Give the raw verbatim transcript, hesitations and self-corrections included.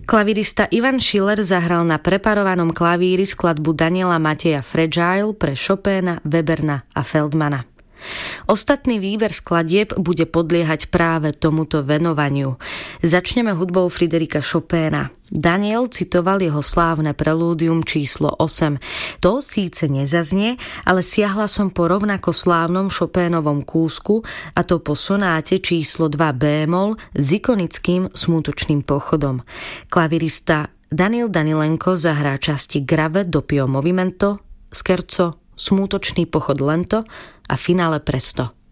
Klavirista Ivan Schiller zahral na preparovanom klavíri skladbu Daniela Mateja Fragile pre Chopina, Weberna a Feldmana. Ostatný výber skladieb bude podliehať práve tomuto venovaniu. Začneme hudbou Friderika Chopina. Daniel citoval jeho slávne prelúdium číslo osem. To síce nezaznie, ale siahla som po rovnako slávnom Chopinovom kúsku, a to po sonáte číslo dva bémol s ikonickým Smutočným pochodom. Klavirista Daniel Danilenko zahrá časti Grave doppio movimento, Scherzo, Smutočný pochod lento a finále presto.